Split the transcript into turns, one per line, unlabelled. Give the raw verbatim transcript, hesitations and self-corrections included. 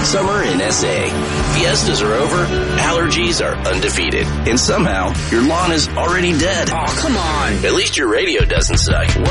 Summer in S A. Fiestas are over, allergies are undefeated, and somehow your lawn is already dead.
Oh, come on.
At least your radio doesn't suck.